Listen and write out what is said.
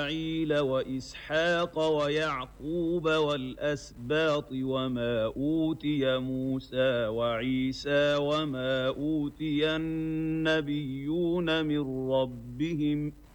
وإسماعيل وإسحاق ويعقوب والأسباط وما أوتي موسى وعيسى وما أوتي النبيون من ربهم